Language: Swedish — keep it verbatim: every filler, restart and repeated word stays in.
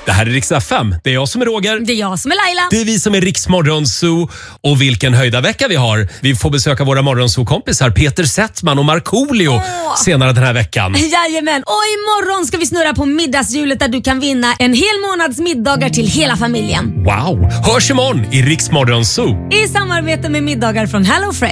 Det här är Rix F M. Det är jag som är Roger. Det är jag som är Laila. Det är vi som är Rix Morgonzoo. Och vilken höjda vecka vi har. Vi får besöka våra Morgonzoo-kompisar Peter Settman och Markoolio oh. senare den här veckan. Jajamän. Och imorgon ska vi snurra på middagshjulet där du kan vinna en hel månads middagar till hela familjen. Wow. Hörs imorgon i Rix Morgonzoo. I samarbete med middagar från HelloFresh.